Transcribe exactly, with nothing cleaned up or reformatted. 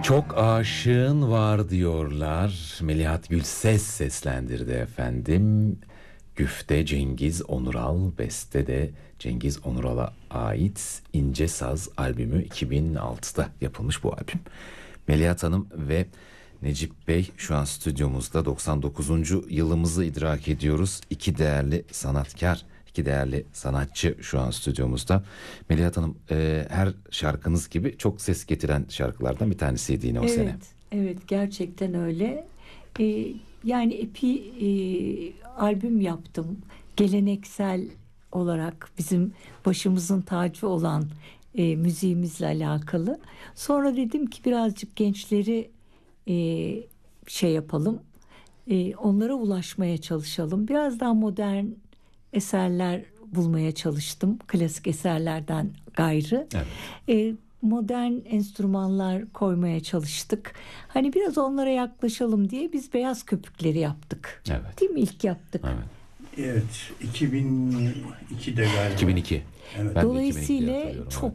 Çok aşığın var diyorlar. Melihat Gülses seslendirdi efendim. Güfte Cengiz Onural, beste de Cengiz Onural'a ait İnce Saz albümü iki bin altıda yapılmış bu albüm. Melihat Hanım ve Necip Bey şu an stüdyomuzda. doksan dokuzuncu yılımızı idrak ediyoruz. İki değerli sanatkar, iki değerli sanatçı şu an stüdyomuzda. Melihat Hanım, e, her şarkınız gibi çok ses getiren şarkılardan bir tanesiydi yine o evet, sene. Evet, gerçekten öyle. Ee, yani epey e, albüm yaptım. Geleneksel olarak bizim başımızın tacı olan e, müziğimizle alakalı. Sonra dedim ki birazcık gençleri e, şey yapalım. E, onlara ulaşmaya çalışalım. Biraz daha modern eserler bulmaya çalıştım. Klasik eserlerden gayrı. Evet. E, modern enstrümanlar koymaya çalıştık. Hani biraz onlara yaklaşalım diye biz Beyaz Köpükleri yaptık. Evet. Değil mi? İlk yaptık. Evet. Evet, iki bin ikide galiba. iki bin iki. Evet. Ben de Dolayısıyla iki bin ikiyi hatırlıyorum, çok